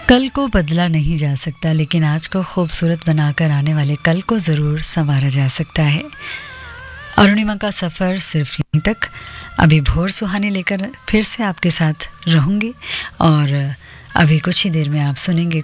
कल को बदला नहीं जा सकता, लेकिन आज को खूबसूरत बनाकर आने वाले कल को ज़रूर संवारा जा सकता है। अरुणिमा का सफ़र सिर्फ यहीं तक। अभी भोर सुहानी लेकर फिर से आपके साथ रहूँगी और अभी कुछ ही देर में आप सुनेंगे